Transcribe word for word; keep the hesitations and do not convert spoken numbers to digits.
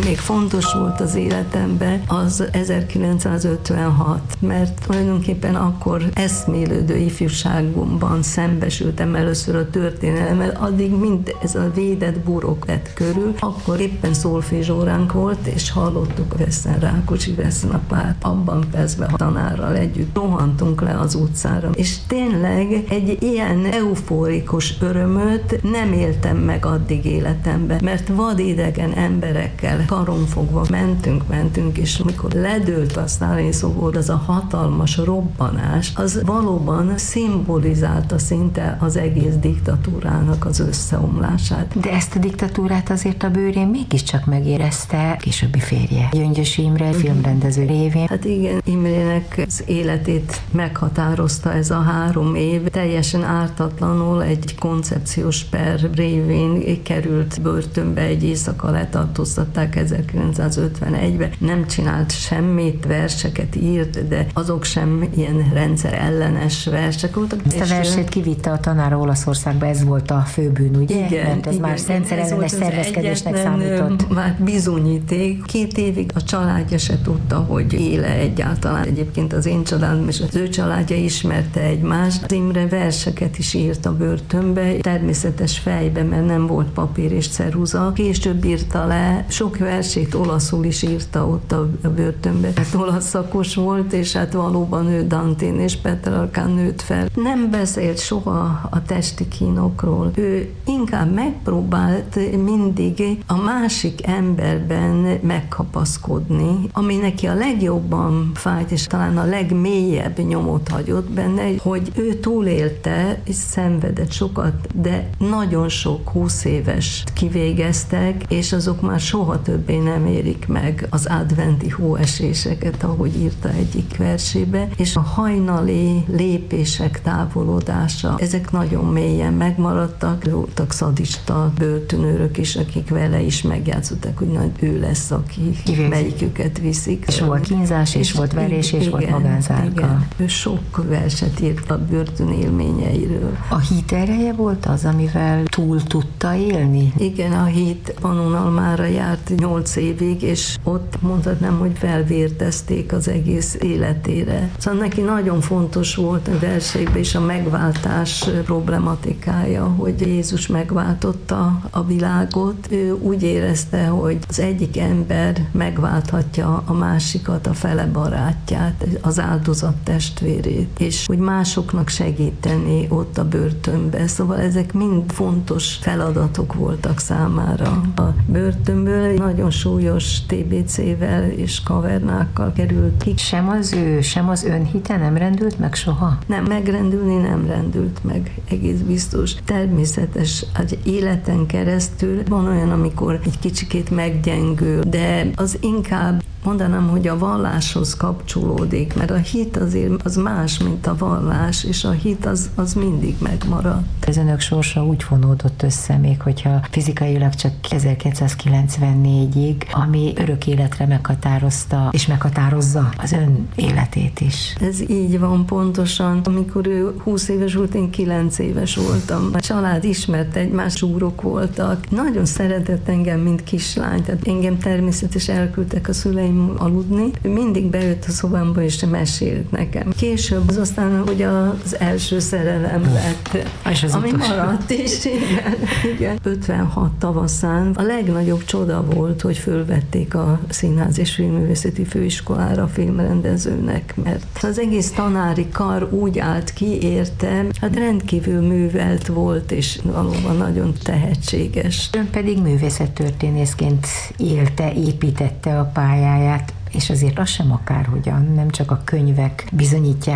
még fontos volt az életemben, az ezerkilencszázötvenhat, mert tulajdonképpen akkor eszmélődő ifjúságomban szembesültem először a történelemmel, addig mind ez a védett burok lett körül, akkor éppen szolfézsóránk volt, és hallottuk a Veszten Rákóczi vesznapát, abban percben a tanárral együtt rohantunk le az utcára, és tényleg egy ilyen eufórikus örömöt nem éltem meg addig életemben, mert vadidegen emberekkel karonfogva mentünk, mentünk, és mikor ledőlt a Sztálin szobor, az a hatalmas robbanás, az valóban szimbolizálta szinte az egész diktatúrának az összeomlását. De ezt a diktatúrát azért a bőrén mégiscsak megérezte későbbi férje, Gyöngyös Imre, filmrendező révén. Hát igen, Imrének az életét meghatározta ez a három év, teljesen ártatlanul egy koncepciós per révén került börtönbe, egy éjszaka letartóztatták ezerkilencszázötvenegyben, nem csinált semmit, verseket írt, de azok sem ilyen rendszer ellenes versek voltak. Ezt a versét kivitte a tanára Olaszországba, ez volt a főbűn, ugye? Igen, mert ez igen, már rendszer ellenes szervezkedésnek számított. Már bizonyíték. Két évig a családja se tudta, hogy éle egyáltalán. Egyébként az én családom és az ő családja ismerte egymást. Az Imre verseket is írt a börtönbe, természetes fejbe, mert nem volt papír és ceruza. Később írta le, sok versét olaszul is írta ott a börtönbe. Hát olasz szakos volt, és hát valóban ő Dantén és Petrarkán nőtt fel. Nem beszélt soha a testi kínokról. Ő inkább megpróbált mindig a másik emberben megkapaszkodni, ami neki a legjobban fájt, és talán a legmélyebb nyomot hagyott benne, hogy ő túlélte, és szenvedett sokat, de nagyon sok húsz éves kivégeztek, és azok már soha többé nem érik meg az adventi hóeséseket, ahogy írta egyik versébe, és a hajnali lépések távolodása, ezek nagyon mélyen megmaradtak, voltak szadista börtönőrök is, akik vele is megjátszották, hogy nagy ő lesz, aki Kivégzik. Melyiküket viszik. És volt kínzás, és, és volt verés, és igen, volt magánzárka. Igen. Ő sok verset írt a börtön élményeiről. A hit ereje volt az, amivel túl tudta élni? Igen, a hit Pannonhalmára járt nyolc évig, és ott mondhatnám, hogy felvértezték az egész életére. Szóval neki nagyon fontos volt a verseikben és a megváltás problematikája, hogy Jézus megváltotta a világot. Ő úgy érezte, hogy az egyik ember megválthatja a másikat, a fele barátját, az áldozat testvérét, és hogy másoknak segíteni ott a börtönbe. Szóval ezek mind fontos feladatok voltak számára. A börtönből nagyon súlyos té bé cével és kavernákkal került ki. Sem az ő, sem az önhite nem rendült meg soha? Nem, megrendülni nem rendült meg, egész biztos. Természetes, az életen keresztül van olyan, amikor egy kicsikét meggyengül, de az inkább mondanám, hogy a valláshoz kapcsolódik, mert a hit azért az más, mint a vallás, és a hit az, az mindig megmarad. Az önök sorsa úgy fonódott össze, még hogyha fizikailag csak ezerkilencszázkilencvennégyig, ami örök életre meghatározta, és meghatározza az ön életét is. Ez így van pontosan. Amikor ő húsz éves volt, én kilenc éves voltam. A család ismert egymást, zsúrok voltak. Nagyon szeretett engem, mint kislány, tehát engem természetesen elküldtek a szüleim aludni. Ő mindig bejött a szobámba és mesélt nekem. Később az aztán, hogy az első szerelem lett, és az ami utolsó. maradt is. Igen, igen. ötvenhat tavaszán a legnagyobb csoda volt, hogy fölvették a Színház és Filmművészeti Főiskolára filmrendezőnek, mert az egész tanári kar úgy állt ki érte, hát rendkívül művelt volt, és valóban nagyon tehetséges. Ön pedig művészettörténészként élte, építette a pályáját, és azért az sem akárhogyan, nem csak a könyvek bizonyítják